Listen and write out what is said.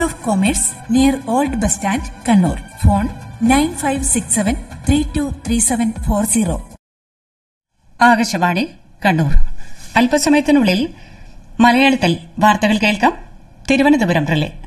Of commerce near old bus stand, Kannur. Phone 9567323740. Akashvani Kannur. അല്പസമയത്തിനുള്ളിൽ മലയാളത്തിൽ വാർത്തകൾ കേൾക്കാം. തിരുവനന്തപുരം റിലേ.